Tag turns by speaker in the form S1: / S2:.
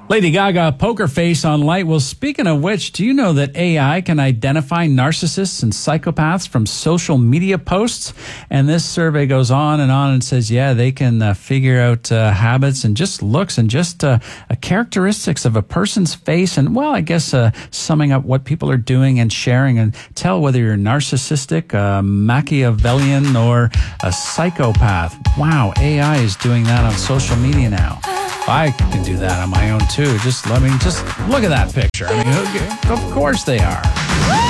S1: Lady Gaga, poker face on light. Well, speaking of which, do you know that AI can identify narcissists and psychopaths from social media posts? And this survey goes on and says, yeah, they can figure out habits and just looks and just characteristics of a person's face. And, well, I guess summing up what people are doing and sharing and tell whether you're narcissistic, Machiavellian, or a psychopath. Wow, AI is doing that on social media now. I can do that on my own too. Just look at that picture. I mean, of course they are.